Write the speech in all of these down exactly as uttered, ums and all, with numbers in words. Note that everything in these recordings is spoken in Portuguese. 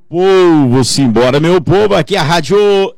Povo, simbora, meu povo, aqui é a Rádio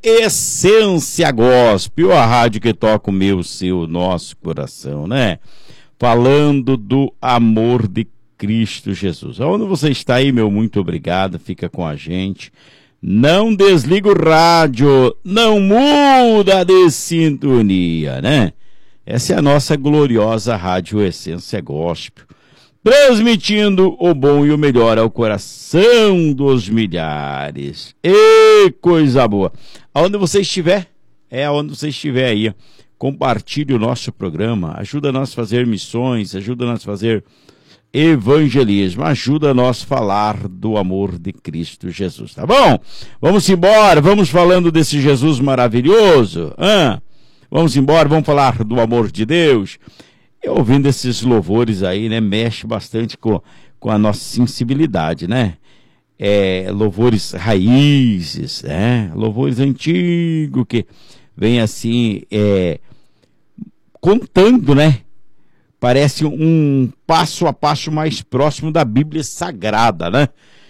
Essência Gospel, a rádio que toca o meu, seu, nosso coração, né? Falando do amor de Cristo Jesus. Aonde você está aí, meu, muito obrigado, fica com a gente. Não desliga o rádio, não muda de sintonia, né? Essa é a nossa gloriosa Rádio Essência Gospel. Transmitindo o bom e o melhor ao coração dos milhares. E coisa boa. Aonde você estiver, é aonde você estiver aí. Compartilhe o nosso programa. Ajuda nós a fazer missões. Ajuda nós a fazer evangelismo. Ajuda nós a falar do amor de Cristo Jesus. Tá bom? Vamos embora. Vamos falando desse Jesus maravilhoso. Ah, vamos embora. Vamos falar do amor de Deus. Eu ouvindo esses louvores aí, né, mexe bastante com, com a nossa sensibilidade, né? É, louvores raízes, né? Louvores antigos que vem assim, é, contando, né? Parece um passo a passo mais próximo da Bíblia Sagrada, né?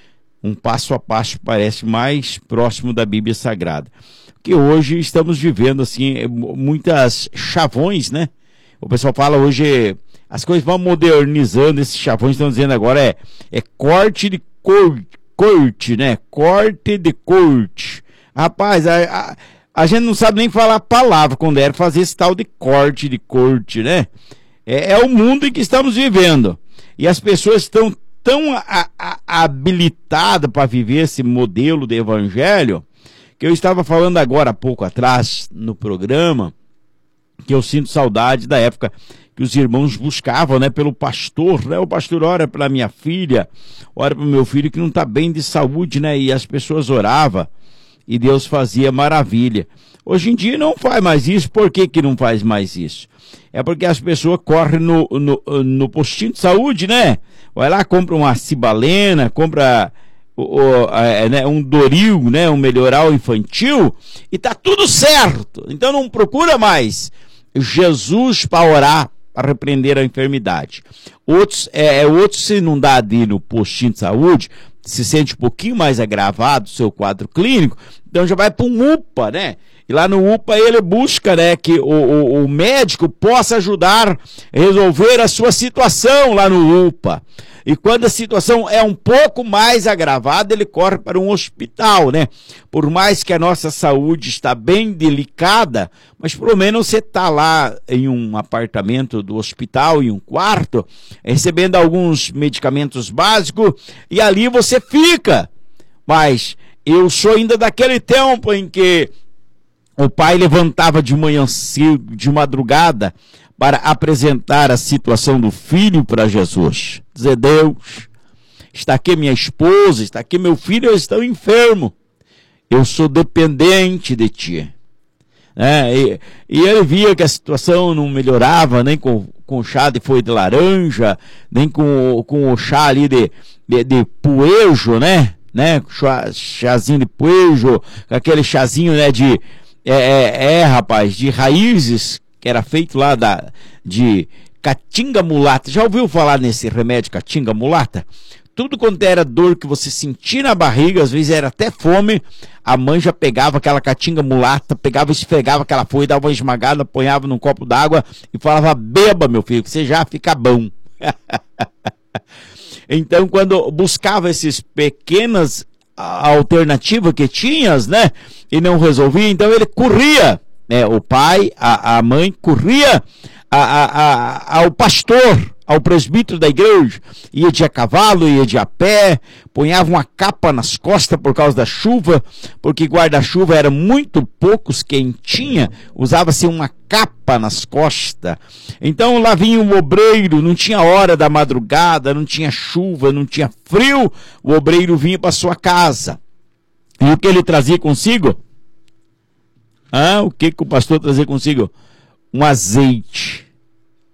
Um passo a passo parece mais próximo da Bíblia Sagrada. Que hoje estamos vivendo, assim, muitas chavões, né? O pessoal fala hoje, as coisas vão modernizando, esses chavões estão dizendo agora é, é corte de corte, corte, né? Corte de corte. Rapaz, a, a, a gente não sabe nem falar a palavra quando era fazer esse tal de corte de corte, né? É, é o mundo em que estamos vivendo. E as pessoas estão tão a, a, habilitadas para viver esse modelo de evangelho, que eu estava falando agora há pouco atrás no programa, que eu sinto saudade da época que os irmãos buscavam, né, pelo pastor, né, o pastor ora pela minha filha, ora para o meu filho que não está bem de saúde, né, e as pessoas oravam e Deus fazia maravilha. Hoje em dia não faz mais isso. Por que que não faz mais isso? É porque as pessoas correm no, no, no postinho de saúde, né, vai lá, compra uma cibalena, compra o, o, é, né, um Doril, né, um melhoral infantil, e tá tudo certo. Então não procura mais Jesus para orar, para repreender a enfermidade. Outros, é, outros se não dá ali no postinho de saúde, se sente um pouquinho mais agravado o seu quadro clínico, então já vai para um U P A, né? E lá no U P A ele busca, né, que o, o, o médico possa ajudar a resolver a sua situação lá no U P A. E quando a situação é um pouco mais agravada, ele corre para um hospital, né? Por mais que a nossa saúde está bem delicada, mas pelo menos você está lá em um apartamento do hospital, em um quarto, recebendo alguns medicamentos básicos, e ali você fica. Mas eu sou ainda daquele tempo em que o pai levantava de manhã cedo, de madrugada, para apresentar a situação do filho para Jesus. Dizer, Deus, está aqui minha esposa, está aqui meu filho, eu estou enfermo. Eu sou dependente de ti. É, e, e ele via que a situação não melhorava, nem com, com o chá de folha de laranja, nem com, com o chá ali de, de, de poejo, né? né? Chá, chazinho de poejo, aquele chazinho, né, de... É, é, é, rapaz, de raízes, que era feito lá da, de catinga mulata. Já ouviu falar nesse remédio catinga mulata? Tudo quanto era dor que você sentia na barriga, às vezes era até fome, a mãe já pegava aquela catinga mulata, pegava, esfregava aquela folha, dava uma esmagada, apanhava num copo d'água e falava, beba, meu filho, que você já fica bom. Então, quando buscava esses pequenas alternativas que tinhas, né, e não resolvia, então ele corria. É, o pai, a, a mãe, corria a, a, a, ao pastor, ao presbítero da igreja, ia de a cavalo, ia de a pé, punhava uma capa nas costas por causa da chuva, porque guarda-chuva era muito poucos quem tinha, usava-se uma capa nas costas. Então lá vinha o obreiro, não tinha hora da madrugada, não tinha chuva, não tinha frio, o obreiro vinha para sua casa. E o que ele trazia consigo? Ah, o que, que o pastor trazia consigo? Um azeite.